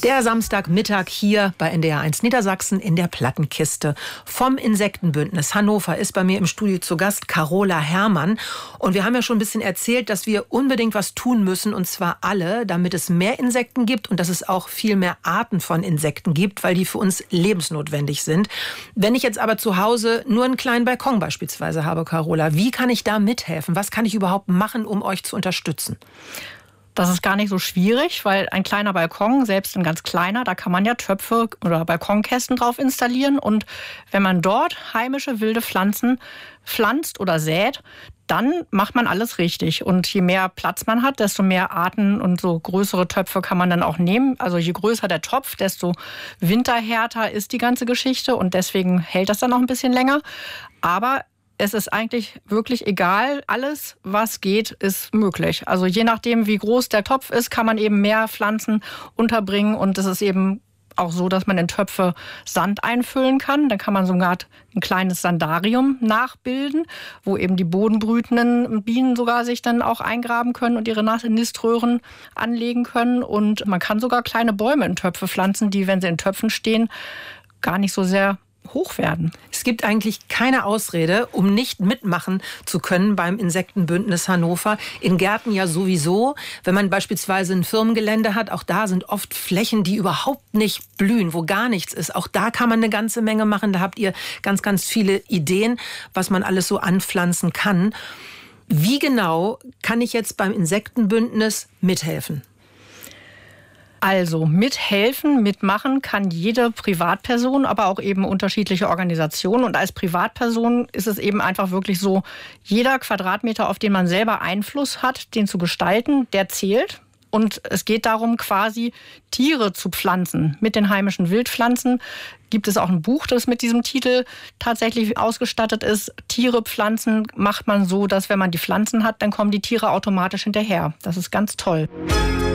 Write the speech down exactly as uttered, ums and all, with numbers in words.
Der Samstagmittag hier bei N D R eins Niedersachsen in der Plattenkiste. Vom Insektenbündnis Hannover ist bei mir im Studio zu Gast Carola Herrmann. Und wir haben ja schon ein bisschen erzählt, dass wir unbedingt was tun müssen, und zwar alle, damit es mehr Insekten gibt und dass es auch viel mehr Arten von Insekten gibt, weil die für uns lebensnotwendig sind. Wenn ich jetzt aber zu Hause nur einen kleinen Balkon beispielsweise habe, Carola, wie kann ich da mithelfen? Was kann ich überhaupt machen, um euch zu unterstützen? Das ist gar nicht so schwierig, weil ein kleiner Balkon, selbst ein ganz kleiner, da kann man ja Töpfe oder Balkonkästen drauf installieren. Und wenn man dort heimische wilde Pflanzen pflanzt oder sät, dann macht man alles richtig. Und je mehr Platz man hat, desto mehr Arten und so größere Töpfe kann man dann auch nehmen. Also je größer der Topf, desto winterhärter ist die ganze Geschichte. Und deswegen hält das dann noch ein bisschen länger. Aber es ist eigentlich wirklich egal. Alles, was geht, ist möglich. Also je nachdem, wie groß der Topf ist, kann man eben mehr Pflanzen unterbringen. Und es ist eben auch so, dass man in Töpfe Sand einfüllen kann. Dann kann man sogar ein kleines Sandarium nachbilden, wo eben die bodenbrütenden Bienen sogar sich dann auch eingraben können und ihre Niströhren anlegen können. Und man kann sogar kleine Bäume in Töpfe pflanzen, die, wenn sie in Töpfen stehen, gar nicht so sehr hoch werden. Es gibt eigentlich keine Ausrede, um nicht mitmachen zu können beim Insektenbündnis Hannover. In Gärten ja sowieso. Wenn man beispielsweise ein Firmengelände hat, auch da sind oft Flächen, die überhaupt nicht blühen, wo gar nichts ist. Auch da kann man eine ganze Menge machen. Da habt ihr ganz, ganz viele Ideen, was man alles so anpflanzen kann. Wie genau kann ich jetzt beim Insektenbündnis mithelfen? Also mithelfen, mitmachen kann jede Privatperson, aber auch eben unterschiedliche Organisationen. Und als Privatperson ist es eben einfach wirklich so, jeder Quadratmeter, auf den man selber Einfluss hat, den zu gestalten, der zählt. Und es geht darum, quasi Tiere zu pflanzen. Mit den heimischen Wildpflanzen gibt es auch ein Buch, das mit diesem Titel tatsächlich ausgestattet ist. Tiere pflanzen macht man so, dass wenn man die Pflanzen hat, dann kommen die Tiere automatisch hinterher. Das ist ganz toll.